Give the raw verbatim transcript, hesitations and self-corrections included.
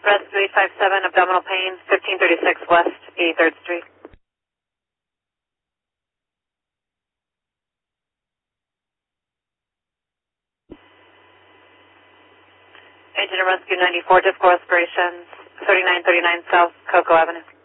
Rescue eight five seven, abdominal pain, fifteen thirty-six West eighty-third Street. Agent of Rescue ninety-four, difficult respirations, thirty-nine thirty-nine South Cocoa Avenue.